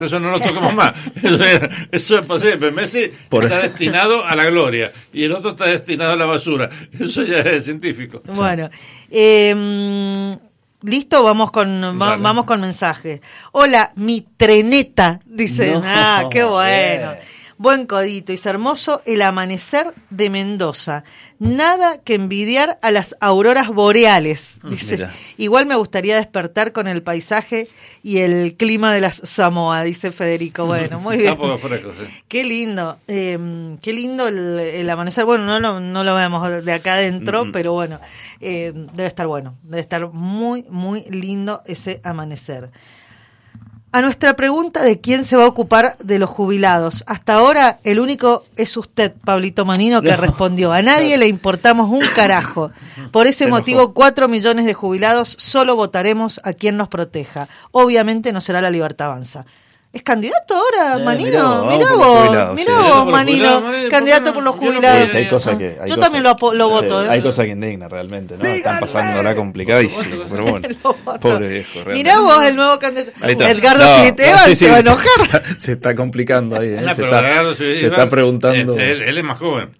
Eso no lo tocamos más. Eso es posible. Messi está destinado a la gloria y el otro está destinado a la basura. Eso ya es científico. Bueno, listo, vamos con mensaje. Hola, mi treneta, dicen. No, qué bueno. Buen codito, es hermoso el amanecer de Mendoza. Nada que envidiar a las auroras boreales, dice. Mira. Igual me gustaría despertar con el paisaje y el clima de las Samoa, dice Federico. Bueno, muy bien. Fresco, sí. Qué lindo el amanecer. Bueno, no lo vemos de acá adentro, pero bueno, debe estar bueno. Debe estar muy, muy lindo ese amanecer. A nuestra pregunta de quién se va a ocupar de los jubilados, hasta ahora el único es usted, Pablito Manino, que respondió. A nadie le importamos un carajo. Por ese motivo, 4 millones de jubilados solo votaremos a quien nos proteja. Obviamente no será la Libertad Avanza. ¿Es candidato ahora, Manino? Mirá vos, Manino, candidato por los jubilados. Hay cosas que, yo también lo voto. Hay cosas que indignan realmente, ¿no? Están pasando ahora complicadísimo, pero bueno, pobre viejo. Realmente. Mirá vos el nuevo candidato. Edgardo Civiteban se va a enojar. Se está complicando ahí, se está preguntando. Él es más joven.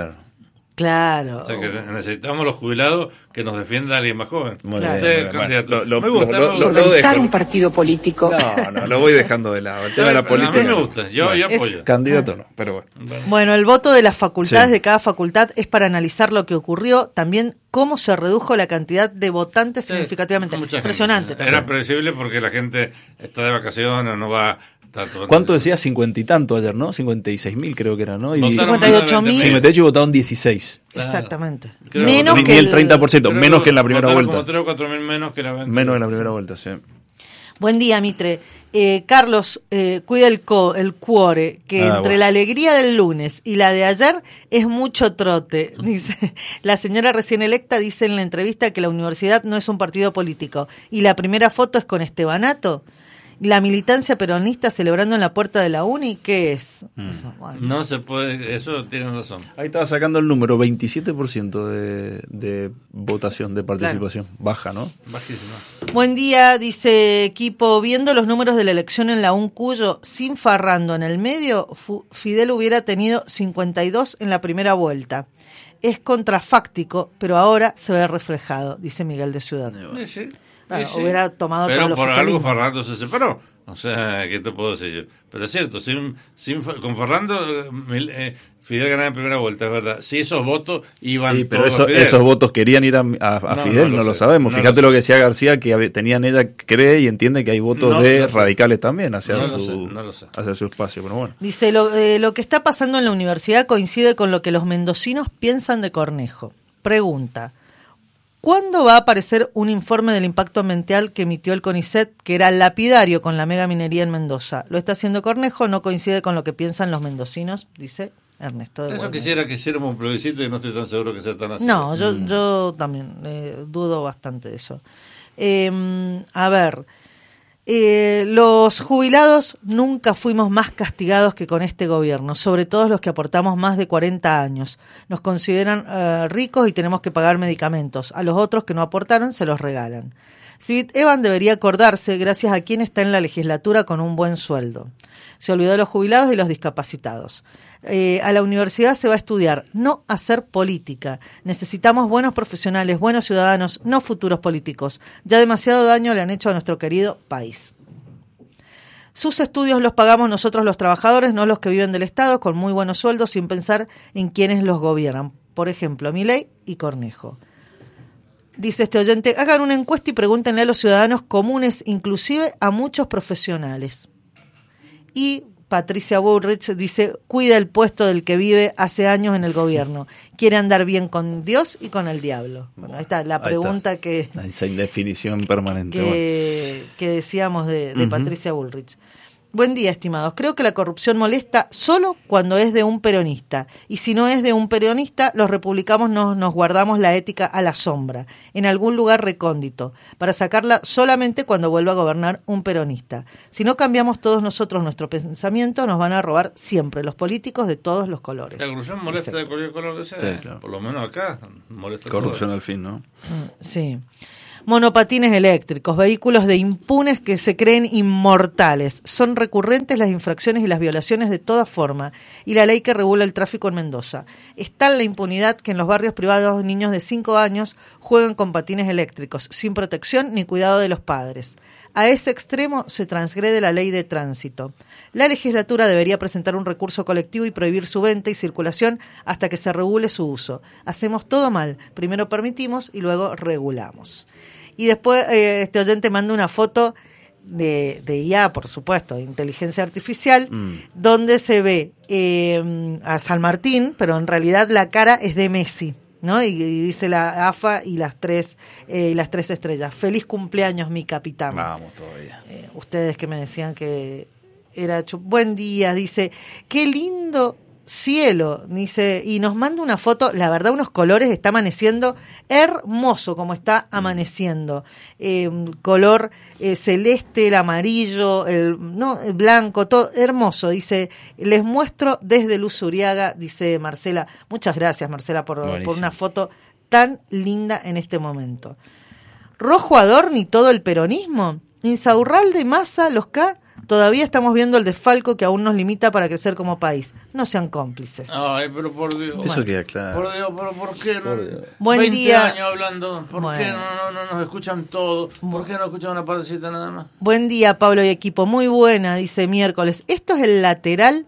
Claro. O sea que necesitamos los jubilados que nos defienda a alguien más joven. Usted, candidato. Me gusta un partido político. No, lo voy dejando de lado. El tema de la política. A mí me gusta, yo apoyo. Candidato no, pero bueno. Bueno, el voto de las facultades de cada facultad es para analizar lo que ocurrió, también cómo se redujo la cantidad de votantes significativamente. Impresionante. Era previsible porque la gente está de vacaciones, no va... ¿Cuánto decía? 50 y tanto ayer, ¿no? 56.000 creo que era, ¿no? Y 58.000. 58 y votaron 16. Exactamente. Claro. Menos que el 30%, menos que en la primera vuelta. Como 3 o 4.000 menos que la venta. Menos en la primera vuelta, sí. Buen día, Mitre. Carlos, cuida el cuore, que entre la alegría del lunes y la de ayer es mucho trote. Dice la señora recién electa, dice en la entrevista que la universidad no es un partido político. Y la primera foto es con Estebanato. La militancia peronista celebrando en la puerta de la uni, ¿qué es? Eso, bueno. No se puede, eso tienen razón. Ahí estaba sacando el número, 27% de votación, de participación. Claro. Baja, ¿no? Bajísima. Buen día, dice equipo, viendo los números de la elección en la UNCuyo, sin Farrando en el medio, Fidel hubiera tenido 52 en la primera vuelta. Es contrafáctico, pero ahora se ve reflejado, dice Miguel de Ciudad. Sí. Claro, hubiera tomado pero todo por algo Ferrando se separó. O sea, ¿qué te puedo decir yo? Pero es cierto, con Ferrando Fidel ganaba en primera vuelta, es verdad. Si esos votos iban pero todos a Fidel. Esos votos querían ir a Fidel, no lo sabemos. Fíjate lo que decía García, que tenían ella, cree y entiende que hay votos radicales también hacia su espacio. Pero bueno. Dice, lo que está pasando en la universidad coincide con lo que los mendocinos piensan de Cornejo. Pregunta. ¿Cuándo va a aparecer un informe del impacto ambiental que emitió el CONICET, que era lapidario con la mega minería en Mendoza? ¿Lo está haciendo Cornejo? ¿No coincide con lo que piensan los mendocinos? Dice Ernesto de Eso quisiera que hiciéramos un plebiscito y no estoy tan seguro que sea tan así. No, yo también dudo bastante de eso. A ver... los jubilados nunca fuimos más castigados que con este gobierno, sobre todo los que aportamos más de 40 años. Nos consideran ricos y tenemos que pagar medicamentos. A los otros que no aportaron se los regalan. Civiteban debería acordarse gracias a quien está en la legislatura con un buen sueldo. Se olvidó de los jubilados y los discapacitados. A la universidad se va a estudiar, no a hacer política. Necesitamos buenos profesionales, buenos ciudadanos, no futuros políticos. Ya demasiado daño le han hecho a nuestro querido país. Sus estudios los pagamos nosotros los trabajadores, no los que viven del Estado, con muy buenos sueldos, sin pensar en quienes los gobiernan. Por ejemplo, Milei y Cornejo. Dice este oyente, hagan una encuesta y pregúntenle a los ciudadanos comunes, inclusive a muchos profesionales. Y Patricia Bullrich dice, cuida el puesto del que vive hace años en el gobierno. Quiere andar bien con Dios y con el diablo. Bueno, ahí está la pregunta que... Esa indefinición permanente. Que decíamos de Patricia Bullrich. Buen día, estimados. Creo que la corrupción molesta solo cuando es de un peronista. Y si no es de un peronista, los republicanos nos guardamos la ética a la sombra, en algún lugar recóndito, para sacarla solamente cuando vuelva a gobernar un peronista. Si no cambiamos todos nosotros nuestro pensamiento, nos van a robar siempre los políticos de todos los colores. La corrupción molesta de cualquier color que sea. Sí, claro. Por lo menos acá molesta. Corrupción al fin, ¿no? Sí. Monopatines eléctricos, vehículos de impunes que se creen inmortales. Son recurrentes las infracciones y las violaciones de toda forma y la ley que regula el tráfico en Mendoza. Es tal la impunidad que en los barrios privados niños de 5 años juegan con patines eléctricos, sin protección ni cuidado de los padres. A ese extremo se transgrede la ley de tránsito. La legislatura debería presentar un recurso colectivo y prohibir su venta y circulación hasta que se regule su uso. Hacemos todo mal. Primero permitimos y luego regulamos. Y después este oyente manda una foto de IA, por supuesto, de inteligencia artificial, donde se ve a San Martín, pero en realidad la cara es de Messi, ¿no? Y dice la AFA y las tres estrellas. Feliz cumpleaños, mi capitán. Vamos todavía. Ustedes que me decían que era buen día, dice, qué lindo cielo, dice, y nos manda una foto, la verdad unos colores, está amaneciendo hermoso como está amaneciendo, color celeste, el amarillo, el blanco, todo hermoso, dice, les muestro desde Luzuriaga, dice Marcela. Muchas gracias, Marcela, por una foto tan linda en este momento. Rojo Adorni, todo el peronismo, Insaurralde y Massa, los K. Todavía estamos viendo el desfalco que aún nos limita para crecer como país. No sean cómplices. Ay, pero por Dios. Eso queda claro. Por Dios, pero ¿por qué no? Buen 20 día. años hablando. ¿Por qué no nos escuchan todo? ¿Por qué no escuchan una partecita nada más? Buen día, Pablo y equipo. Muy buena, dice miércoles. Esto es el lateral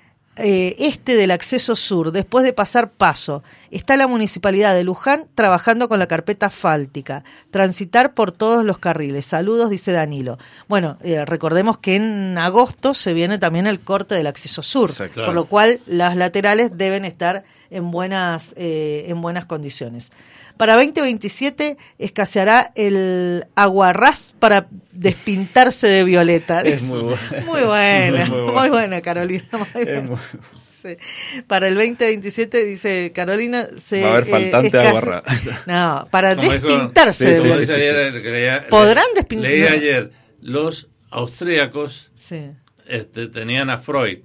este del acceso sur, después de pasar Paso. Está la Municipalidad de Luján trabajando con la carpeta asfáltica. Transitar por todos los carriles. Saludos, dice Danilo. Bueno, recordemos que en agosto se viene también el corte del acceso sur, claro. Por lo cual las laterales deben estar en buenas condiciones. Para 2027 escaseará el aguarrás para despintarse de violeta. Es muy buena. Muy buena, Carolina. Muy buena. Sí. Para el 2027, dice Carolina, va a haber faltante aguarrás. No, para despintarse de violeta. ¿Podrán despintarse? Leí ayer, los austríacos tenían a Freud,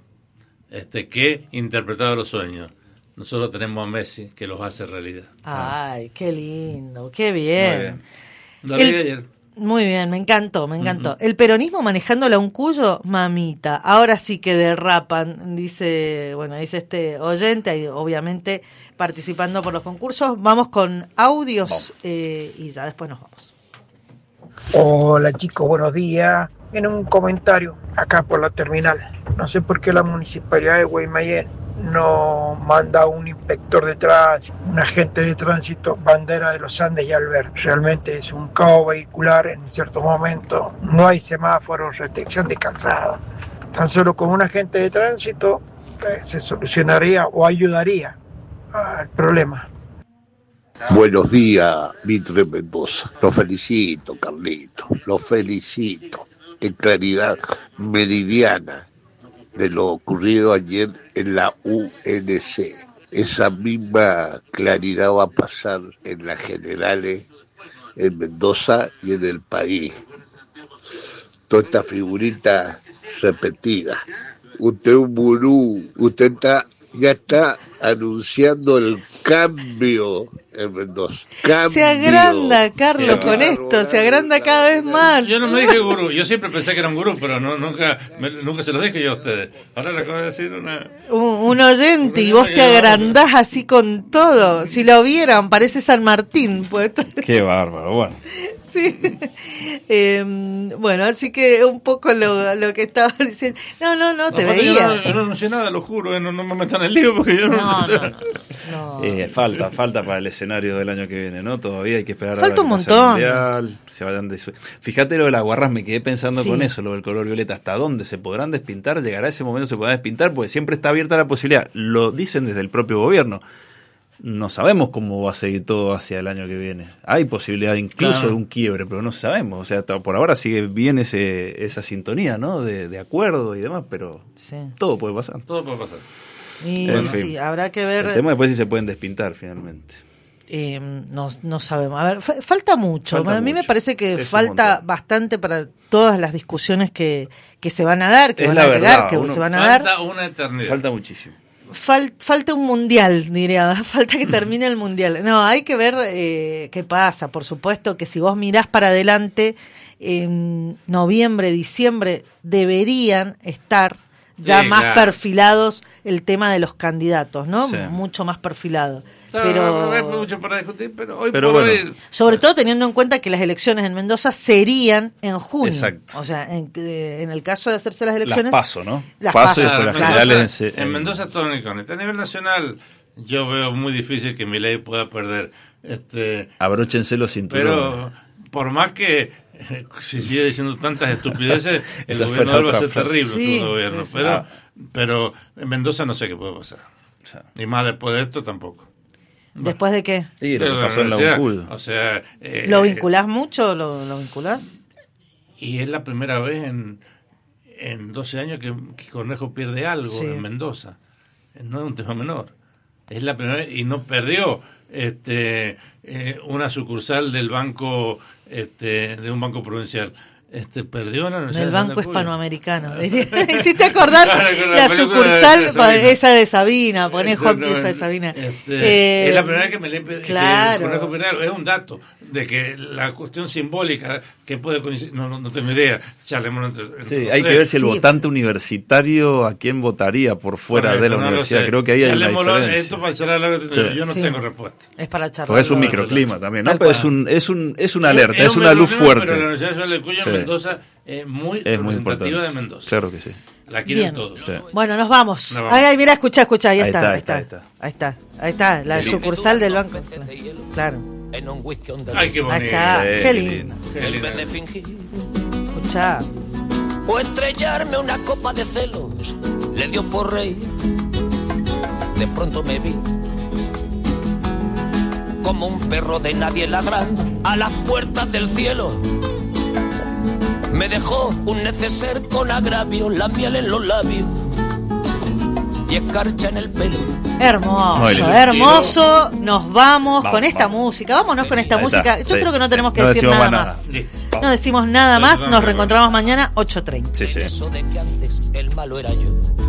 que interpretaba los sueños. Nosotros tenemos a Messi que los hace realidad. Ay, qué lindo, qué bien. Lo leí ayer. Muy bien, me encantó. El peronismo manejando la Uncuyo, mamita. Ahora sí que derrapan, dice este oyente, y obviamente participando por los concursos. Vamos con audios y ya después nos vamos. Hola chicos, buenos días. En un comentario acá por la terminal. No sé por qué la municipalidad de Guaymallén no manda un inspector de tránsito, un agente de tránsito, bandera de los Andes y Alberto. Realmente es un caos vehicular en ciertos momentos. No hay semáforos, restricción de calzada. Tan solo con un agente de tránsito se solucionaría o ayudaría al problema. Buenos días, Mitre Mendoza. Los felicito, Carlito. Los felicito. En claridad meridiana de lo ocurrido ayer en la UNC. Esa misma claridad va a pasar en las generales en Mendoza y en el país. Toda esta figurita repetida. Usted es un gurú, usted ya está anunciando el cambio en Mendoza. ¡Cambio! Se agranda, Carlos, con esto, se agranda cada vez más. Yo no me dije gurú, yo siempre pensé que era un gurú, pero nunca se lo dije yo a ustedes. Ahora le acabo de decir un oyente y vos te agrandás así con todo. Si lo vieran, parece San Martín. Pues. Qué bárbaro, bueno. Sí. Bueno, así que un poco lo que estaba diciendo. No, te veía. Yo no anuncié nada, lo juro, no me metan en el lío porque yo no. Falta para el escenario del año que viene, ¿no? Todavía hay que esperar falta a un montón. Mundial, fíjate lo de las guarras, me quedé pensando con eso, lo del color violeta, ¿hasta dónde se podrán despintar? ¿Llegará ese momento se podrán despintar? Porque siempre está abierta la posibilidad, lo dicen desde el propio gobierno. No sabemos cómo va a seguir todo hacia el año que viene. Hay posibilidad incluso de un quiebre, pero no sabemos. O sea, por ahora sigue bien esa sintonía, ¿no? De acuerdo y demás, pero todo puede pasar. Todo puede pasar. Y sí, habrá que ver. El tema después si se pueden despintar finalmente. No sabemos. A ver, falta mucho. A mí me parece que falta bastante para todas las discusiones que se van a dar, que van a llegar, que se van a dar. Falta una eternidad. Falta muchísimo. falta un mundial, diría, falta que termine el mundial. No, hay que ver qué pasa. Por supuesto que si vos mirás para adelante, en noviembre, diciembre, deberían estar ya más perfilados el tema de los candidatos, ¿no? Sí. Mucho más perfilado. Pero hay mucho para discutir, pero hoy sobre todo teniendo en cuenta que las elecciones en Mendoza serían en junio. Exacto. O sea, en el caso de hacerse las elecciones, las PASO, ¿no? Las PASO. PASO. Las generales en Mendoza es todo una incógnita. A nivel nacional yo veo muy difícil que Milei pueda perder. Abróchense los cinturones. Pero por más que si sigue diciendo tantas estupideces, el gobierno de él va a ser terrible, sí, su gobierno. Sí, sí. Pero en Mendoza no sé qué puede pasar. Y más después de esto tampoco. ¿Después de qué? Sí, lo que pasó en la UNCUD. O sea, ¿lo vinculás mucho? ¿Lo vinculás? Y es la primera vez en 12 años que Cornejo pierde algo en Mendoza. No es un tema menor. Es la primera vez y no perdió una sucursal del banco, de un banco provincial. Perdió en el Banco Hispanoamericano. Hiciste acordar la sucursal esa de Sabina, poné Juan esa de Sabina. Es la primera vez que me claro. Es un dato de que la cuestión simbólica que puede coincidir, no tengo idea. Hay que ver si el votante universitario a quién votaría por fuera de la universidad. Creo que ahí hay una diferencia. Esto para charlar yo no tengo respuesta. Es para charlar. Porque es un microclima también, ¿no? Pero es una alerta, es una luz fuerte. Pero la Universidad Nacional de Cuyo Mendoza es muy representativa de Mendoza. Claro que sí. La quieren todos. Sí. Bueno, nos vamos. Ay, mira, escucha, ahí está, la sucursal del banco. Claro. Ay, qué bonito. Ahí está, qué lindo. En vez de fingir, escucha. O estrellarme una copa de celos, le dio por reír. De pronto me vi como un perro de nadie ladrando a las puertas del cielo. Me dejó un neceser con agravio, la miel en los labios y escarcha en el pelo. Hermoso. Nos vamos con esta música. Vámonos con esta música. Yo creo que no tenemos que decir nada más. No decimos nada más. Nos reencontramos mañana 8:30. Eso de que antes el malo era yo.